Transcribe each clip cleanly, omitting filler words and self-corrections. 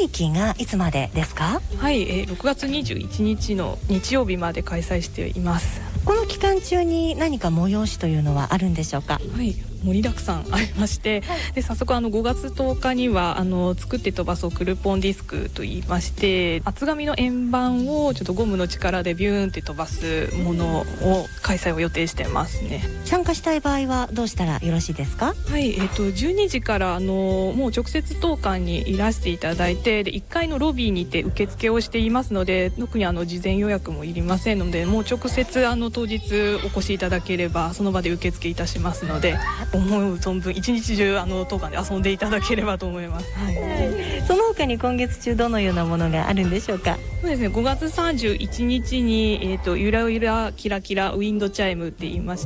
会期がいつまでですか？ はい、6月21日の日曜日まで開催しています。 この期間中に何か催しというのはあるんでしょうか？ はい、盛りだくさんありまして、で早速5月10日には作って飛ばそうクルポンディスクといいまして、厚紙の円盤をちょっとゴムの力でビューンって飛ばすものを開催を予定してますね。 参加したい場合はどうしたらよろしいですか？ はい、12時からもう直接当館にいらしていただいて、で1階のロビーにて受付をしていますので、特に事前予約もいりませんので、もう直接当日お越しいただければその場で受付いたしますので、思う存分一日中当館で遊んでいただければと思います。はい、 その他に今月中どのようなものがあるんでしょうか？ そうですね、5月31日に、ゆらゆらキラキラウィンドチャイムって言いまして、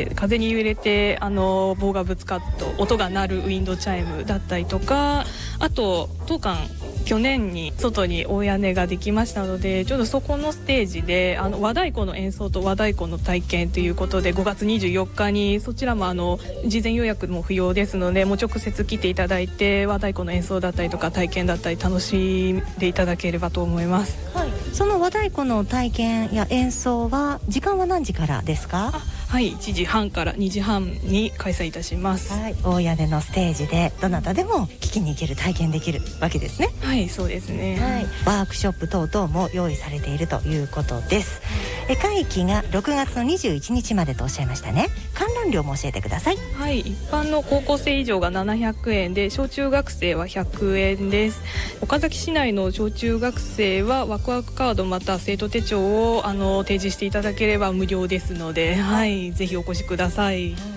風に揺れて棒がぶつかって音が鳴るウィンドチャイムだったりとか、あと当館去年に外に大屋根ができましたので、ちょうどそこのステージで和太鼓の演奏と和太鼓の体験ということで、5月24日にそちらも事前予約も不要ですので、もう直接来ていただいて和太鼓の演奏だったりとか体験だったり楽しんでいただければと思います。 はい、その和太鼓の体験や演奏は時間は何時からですか？ はい、1時半から2時半に開催いたします。 はい、大屋根のステージでどなたでも聞きに行ける、体験できるわけですね。 はい、そうですね。 はい、ワークショップ等々も用意されているということです。会期が6月の21日までとおっしゃいましたね。観覧料も教えてください。 はい、一般の高校生以上が700円で、小中学生は100円です。岡崎市内の小中学生はワクワクカードまた生徒手帳を提示していただければ無料ですので、はい、ぜひお越しください。はい、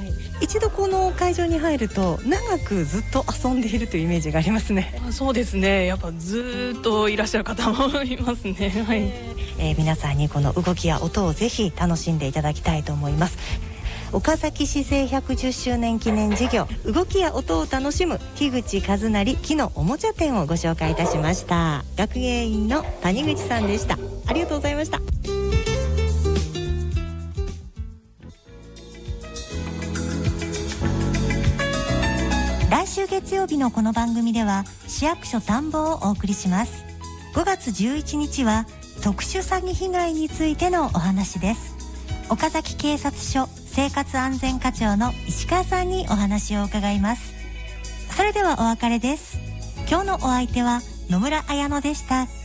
一度この会場に入ると長くずっと遊んでいるというイメージがありますね。 そうですね、やっぱずっといらっしゃる方もいますね。はい、 皆さんにこの動きや音をぜひ楽しんでいただきたいと思います。岡崎市政110周年記念事業、動きや音を楽しむ樋口和成木のおもちゃ展をご紹介いたしました。学芸員の谷口さんでした。ありがとうございました。来週月曜日のこの番組では市役所探訪をお送りします。5月11日は特殊詐欺被害についてのお話です。岡崎警察署生活安全課長の石川さんにお話を伺います。それではお別れです。今日のお相手は野村彩乃でした。